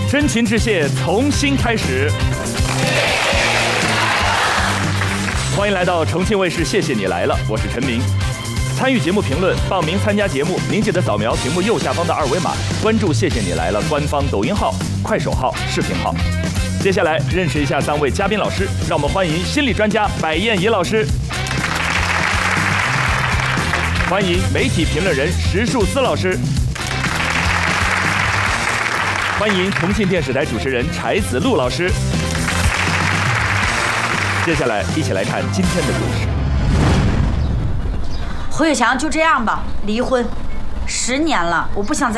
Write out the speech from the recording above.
真情致谢，从新开始。欢迎来到重庆卫视《谢谢你来了》，我是陈明。参与节目评论、报名参加节目，您记得扫描屏幕右下方的二维码，关注《谢谢你来了》官方抖音号、快手号、视频号。接下来认识一下3位嘉宾老师，让我们欢迎心理专家白燕怡老师，欢迎媒体评论人石树思老师，欢迎重庆电视台主持人柴子路老师。接下来一起来看今天的故事。 胡雪强，就这样吧，离婚，10年了，我不想再。